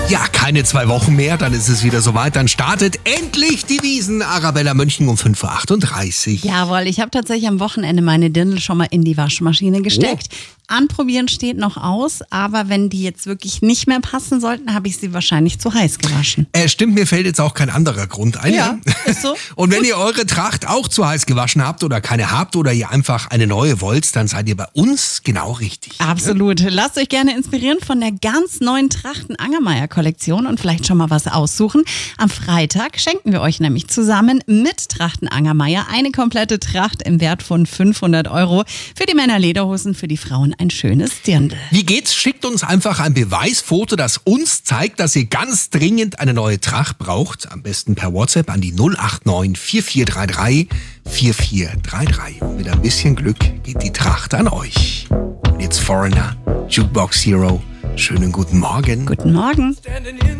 Ja, keine 2 Wochen mehr, dann ist es wieder soweit. Dann startet endlich die Wiesn Arabella München um 5.38 Uhr. Jawohl, ich habe tatsächlich am Wochenende meine Dirndl schon mal in die Waschmaschine gesteckt. Anprobieren steht noch aus, aber wenn die jetzt wirklich nicht mehr passen sollten, habe ich sie wahrscheinlich zu heiß gewaschen. Stimmt, mir fällt jetzt auch kein anderer Grund ein. Ja, ist so. Und wenn ihr eure Tracht auch zu heiß gewaschen habt oder keine habt oder ihr einfach eine neue wollt, dann seid ihr bei uns genau richtig. Absolut. Lasst euch gerne inspirieren von der ganz neuen Trachten-Angermeier-Kollektion und vielleicht schon mal was aussuchen. Am Freitag schenken wir euch nämlich zusammen mit Trachten-Angermeier eine komplette Tracht im Wert von 500 €. Für die Männer Lederhosen, für die Frauen ein schönes Dirndl. Wie geht's? Schickt uns einfach ein Beweisfoto, das uns zeigt, dass ihr ganz dringend eine neue Tracht braucht. Am besten per WhatsApp an die 089 4433 4433. Und mit ein bisschen Glück geht die Tracht an euch. Und jetzt Foreigner, Jukebox Hero. Schönen guten Morgen. Guten Morgen.